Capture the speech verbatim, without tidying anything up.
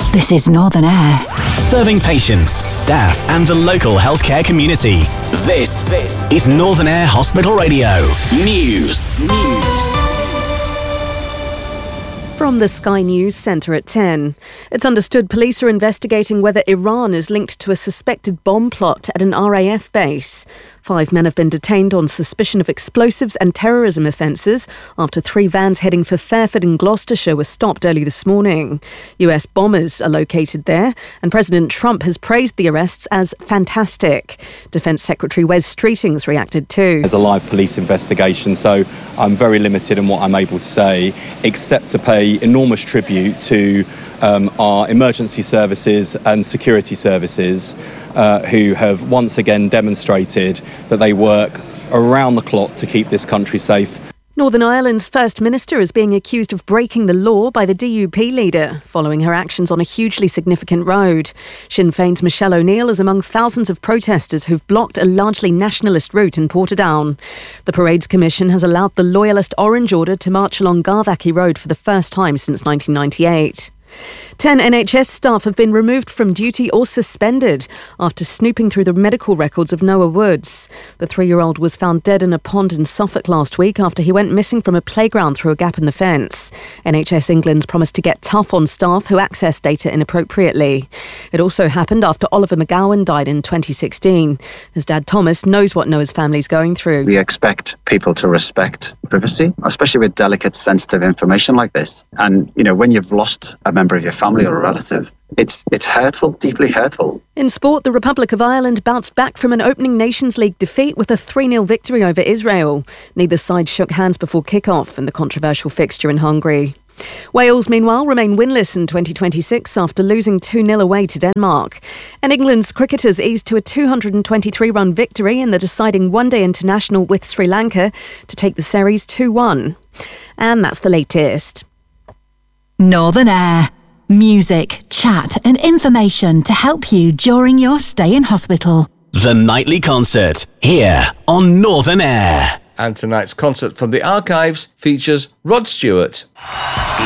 This is Northern Air. Serving patients, staff and the local healthcare community. This, this is Northern Air Hospital Radio. News. News. From the Sky News Centre at ten. It's understood police are investigating whether Iran is linked to a suspected bomb plot at an R A F base. Five men have been detained on suspicion of explosives and terrorism offences after three vans heading for Fairford in Gloucestershire were stopped early this morning. U S bombers are located there, and President Trump has praised the arrests as fantastic. Defence Secretary Wes Streetings reacted too. There's a live police investigation, so I'm very limited in what I'm able to say, except to pay enormous tribute to um, our emergency services and security services uh, who have once again demonstrated that they work around the clock to keep this country safe. Northern Ireland's First Minister is being accused of breaking the law by the D U P leader following her actions on a hugely significant road. Sinn Féin's Michelle O'Neill is among thousands of protesters who've blocked a largely nationalist route in Portadown. The Parades Commission has allowed the Loyalist Orange Order to march along Garvackie Road for the first time since nineteen ninety-eight. Ten N H S staff have been removed from duty or suspended after snooping through the medical records of Noah Woods. The three-year-old was found dead in a pond in Suffolk last week after he went missing from a playground through a gap in the fence. N H S England's promised to get tough on staff who access data inappropriately. It also happened after Oliver McGowan died in twenty sixteen. His dad Thomas knows what Noah's family's going through. We expect people to respect privacy, especially with delicate, sensitive information like this. And, you know, when you've lost a member of your family or a relative, it's it's hurtful, deeply hurtful. In sport, the Republic of Ireland bounced back from an opening Nations League defeat with a three nil victory over Israel. Neither side shook hands before kick-off in the controversial fixture in Hungary. Wales, meanwhile, remain winless in twenty twenty-six after losing two nil away to Denmark. And England's cricketers eased to a two hundred twenty-three run victory in the deciding one-day international with Sri Lanka to take the series two one. And that's the latest. Northern Air. Music, chat and information to help you during your stay in hospital. The Nightly Concert, here on Northern Air. And tonight's concert from the archives features Rod Stewart.